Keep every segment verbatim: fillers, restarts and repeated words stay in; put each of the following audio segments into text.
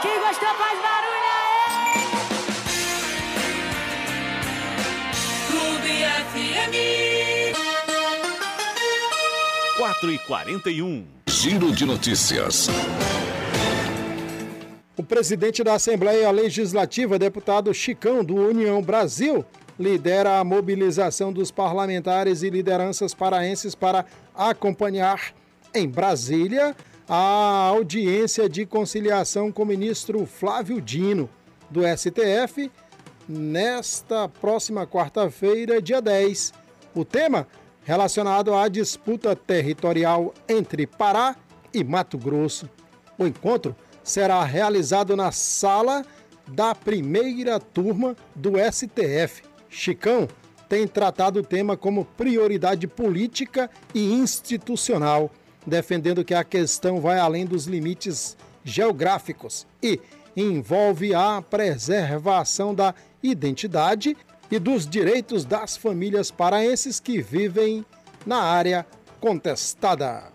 Quem gostou faz barulho aí! Clube F M quatro e quarenta e um. Giro de notícias. O presidente da Assembleia Legislativa, deputado Chicão, do União Brasil, lidera a mobilização dos parlamentares e lideranças paraenses para acompanhar em Brasília a audiência de conciliação com o ministro Flávio Dino, do S T F, nesta próxima quarta-feira, dia dez. O tema relacionado à disputa territorial entre Pará e Mato Grosso. O encontro será realizado na sala da primeira turma do S T F. Chicão tem tratado o tema como prioridade política e institucional, defendendo que a questão vai além dos limites geográficos e envolve a preservação da identidade e dos direitos das famílias paraenses que vivem na área contestada.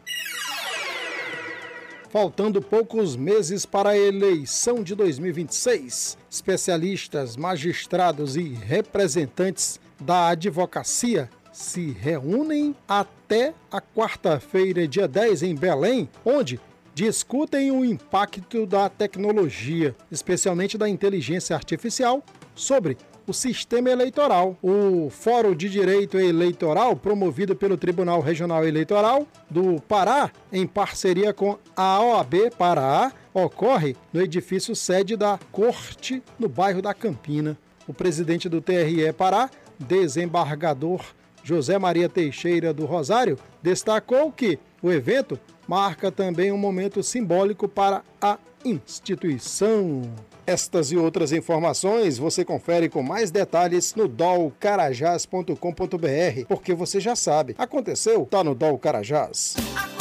Faltando poucos meses para a eleição de dois mil e vinte e seis, especialistas, magistrados e representantes da advocacia se reúnem até a quarta-feira, dia dez, em Belém, onde discutem o impacto da tecnologia, especialmente da inteligência artificial, sobre o sistema eleitoral. O Fórum de Direito Eleitoral, promovido pelo Tribunal Regional Eleitoral do Pará, em parceria com a O A B Pará, ocorre no edifício sede da Corte, no bairro da Campina. O presidente do T R E Pará, desembargador José Maria Teixeira do Rosário, destacou que o evento marca também um momento simbólico para a instituição. Estas e outras informações você confere com mais detalhes no dol carajás ponto com ponto br, porque você já sabe, aconteceu, tá no Dol Carajás.